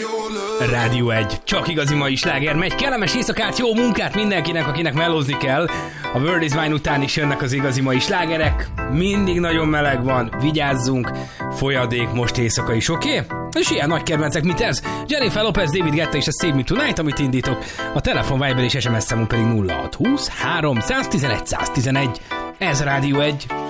Rádió 1. Csak igazi mai sláger megy. Kellemes éjszakát, jó munkát mindenkinek, akinek melózni kell. A World is Mine után is jönnek az igazi mai slágerek. Mindig nagyon meleg van, vigyázzunk. Folyadék most éjszaka is, oké? És ilyen nagy kedvencek, mint ez. Jennifer Lopez, David Guetta és a Save Me Tonight, amit indítok. A telefon, Viber és SMS számunk pedig 0620 311 111. Ez Rádió 1.